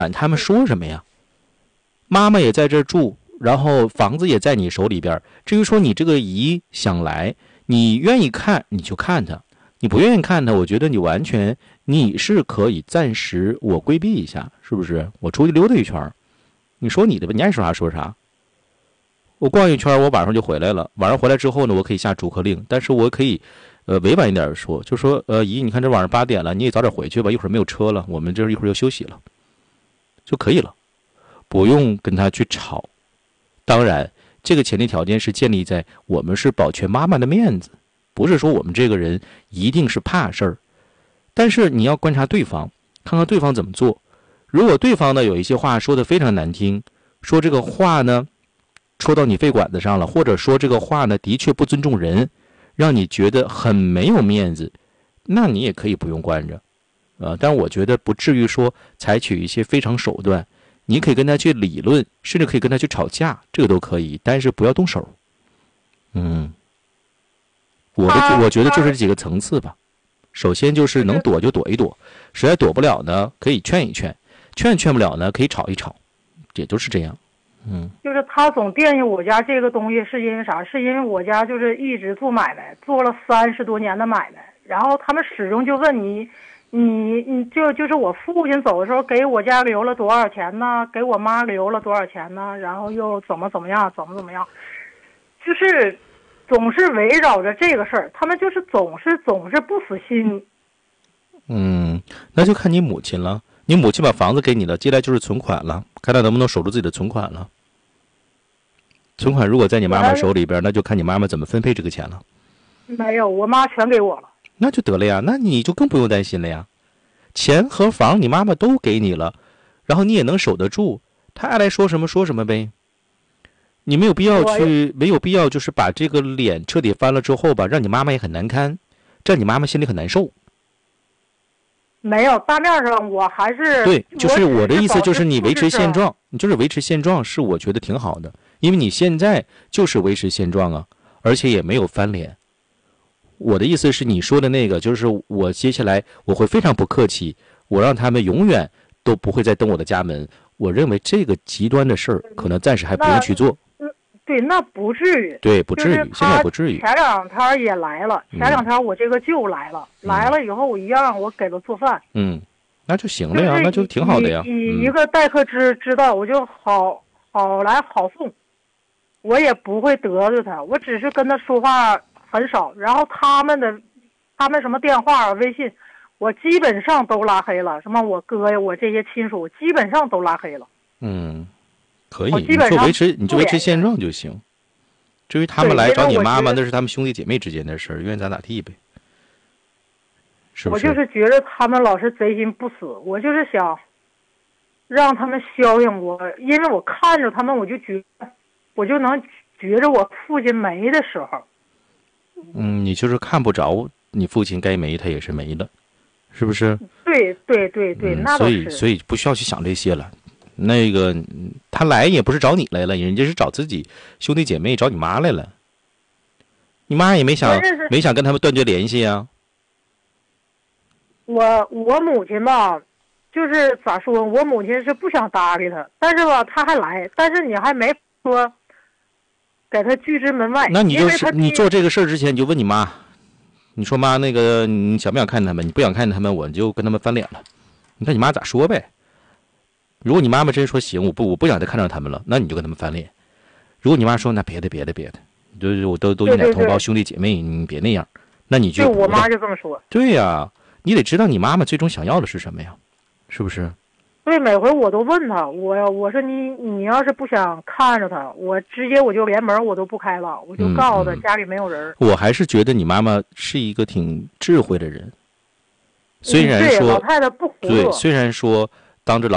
他们说什么呀？妈妈也在这儿住，然后房子也在你手里边。至于说你这个姨想来，你愿意看你就看她，你不愿意看她，我觉得你是可以暂时我规避一下，是不是？我出去溜达一圈，你说你的吧，你爱说啥说啥。我逛一圈，我晚上就回来了。晚上回来之后呢，我可以下逐客令，但是我可以，委婉一点说，就说，姨，你看这晚上8点了，你也早点回去吧，一会儿没有车了，我们这一会儿要休息了，就可以了，不用跟他去吵。当然，这个前提条件是建立在我们是保全妈妈的面子，不是说我们这个人一定是怕事儿。但是你要观察对方，看看对方怎么做。如果对方呢有一些话说得非常难听，说这个话呢戳到你肺管子上了，或者说这个话呢的确不尊重人，让你觉得很没有面子，那你也可以不用惯着，但我觉得不至于说采取一些非常手段。你可以跟他去理论，甚至可以跟他去吵架，这个都可以，但是不要动手。我觉得就是这几个层次吧。首先就是能躲就躲一躲，实在躲不了呢，可以劝一劝，劝不了呢，可以吵一吵，也就是这样。 就是他总惦记我家这个东西，是因为啥？是因为我家就是一直做买卖，做了30多年的买卖，然后他们始终就问你就是我父亲走的时候给我家留了多少钱呢？给我妈留了多少钱呢？然后又怎么样，就是总是围绕着这个事儿，他们就是总是不死心。 那就看你母亲了。你母亲把房子给你了，接下来就是存款了，看他能不能守住自己的存款了。存款如果在你妈妈手里边，那就看你妈妈怎么分配这个钱了。 没有，我妈全给我了。 那就得了呀，那你就更不用担心了呀。钱和房你妈妈都给你了，然后你也能守得住，她爱来说什么说什么呗。你没有必要就是把这个脸彻底翻了之后吧，让你妈妈也很难堪，这样你妈妈心里很难受。 没有，大面上我还是对，就是我的意思就是你维持现状，你就是维持现状是我觉得挺好的，因为你现在就是维持现状啊，而且也没有翻脸。我的意思是你说的那个，就是我接下来我会非常不客气，我让他们永远都不会再登我的家门。我认为这个极端的事儿，可能暂时还不用去做。 对，那不至于。 对，不至于，现在不至于。 前2天也来了，前2天我这个舅来了，来了以后我一样，我给他做饭。 那就行了呀，那就挺好的呀。 一个待客知道，我就好来好送，我也不会得罪他，我只是跟他说话很少，然后他们什么电话、微信，我基本上都拉黑了。什么我哥呀，我这些亲属基本上都拉黑了。 可以，你就维持现状就行。至于他们来找你妈妈，那是他们兄弟姐妹之间的事儿，愿意咋地呗。是不是？ 我就是觉得他们老是贼心不死，我就是想让他们消停我，因为我看着他们，我就能觉着我父亲没的时候。 你就是看不着你父亲该没，他也是没了，是不是？ 对，那倒是。 所以不需要去想这些了。那个他来也不是找你来了，人家是找自己兄弟姐妹，找你妈来了。你妈也没想跟他们断绝联系啊。 我母亲吧，就是咋说，我母亲是不想搭理他，但是吧，他还来，但是你还没说给他拒之门外。 那你做这个事儿之前，你就问你妈，你说妈，那个你想不想看他们？你不想看他们，我就跟他们翻脸了。你看你妈咋说呗？如果你妈妈真说行，我不想再看到他们了，那你就跟他们翻脸。如果你妈说那别的，我都一奶同胞兄弟姐妹，你别那样，那你就对我妈就这么说。 对呀，你得知道你妈妈最终想要的是什么呀，是不是？ 对，每回我都问他，我说你要是不想看着他，我直接我就连门我都不开了，我就告诉他家里没有人。 我还是觉得你妈妈是一个挺智慧的人，虽然说老太太不胡对，虽然说当着